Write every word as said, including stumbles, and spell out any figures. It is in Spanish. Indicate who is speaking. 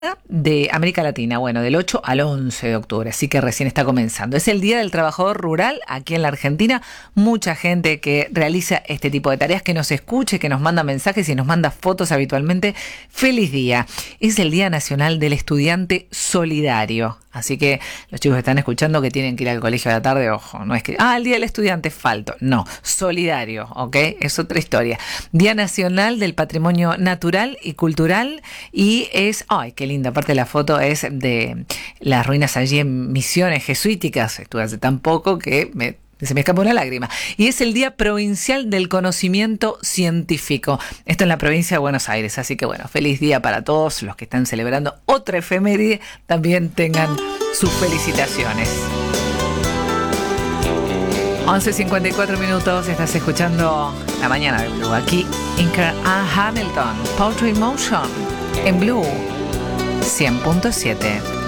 Speaker 1: de América Latina, bueno, del ocho al once de octubre, así que recién está comenzando. Es el Día del Trabajador Rural aquí en la Argentina. Mucha gente que realiza este tipo de tareas, que nos escuche, que nos manda mensajes y nos manda fotos habitualmente. ¡Feliz día! Es el Día Nacional del Estudiante Solidario. Así que los chicos que están escuchando que tienen que ir al colegio a la tarde, ojo, no es que, ah, el Día del Estudiante falto. No, solidario, ¿ok? Es otra historia. Día Nacional del Patrimonio Natural y Cultural y es, ay, qué linda, aparte la foto es de las ruinas allí en Misiones Jesuíticas. Estuve hace tan poco que me... se me escapó una lágrima. Y es el Día Provincial del Conocimiento Científico. Esto en la provincia de Buenos Aires. Así que bueno, feliz día para todos los que están celebrando otra efeméride. También tengan sus felicitaciones. once cincuenta y cuatro minutos. Estás escuchando La Mañana de Blue. Aquí Inker and Hamilton. Poetry Motion en Blue cien punto siete.